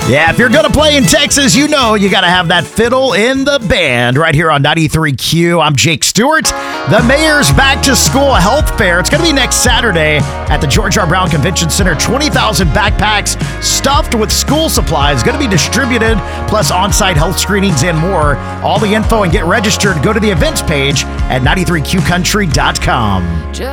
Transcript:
Yeah, if you're going to play in Texas, you know you got to have that fiddle in the band right here on 93Q. I'm Jake Stewart. The mayor's back to school health fair. It's going to be next Saturday at the George R. Brown Convention Center. 20,000 backpacks stuffed with school supplies going to be distributed, plus on-site health screenings and more. All the info and get registered, go to the events page at 93QCountry.com.